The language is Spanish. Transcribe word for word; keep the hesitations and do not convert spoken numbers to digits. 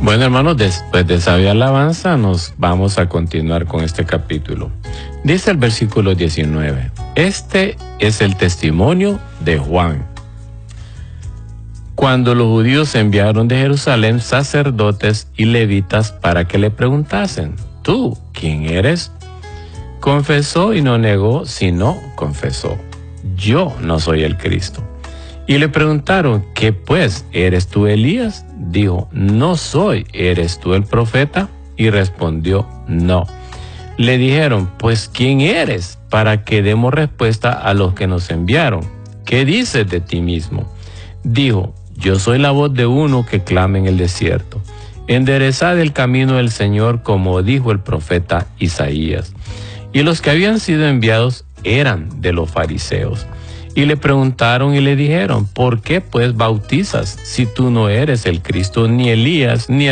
Bueno, hermanos, después de esa alabanza nos vamos a continuar con este capítulo. Dice el versículo diecinueve, este es el testimonio de Juan. Cuando los judíos enviaron de Jerusalén sacerdotes y levitas para que le preguntasen, ¿tú quién eres? Confesó y no negó, sino confesó, yo no soy el Cristo. Y le preguntaron, ¿qué pues? ¿Eres tú Elías? Dijo, no soy. ¿Eres tú el profeta? Y respondió, no. Le dijeron, pues ¿quién eres? Para que demos respuesta a los que nos enviaron. ¿Qué dices de ti mismo? Dijo, yo soy la voz de uno que clama en el desierto. Enderezad el camino del Señor, como dijo el profeta Isaías. Y los que habían sido enviados eran de los fariseos. Y le preguntaron y le dijeron, ¿por qué pues bautizas si tú no eres el Cristo, ni Elías, ni el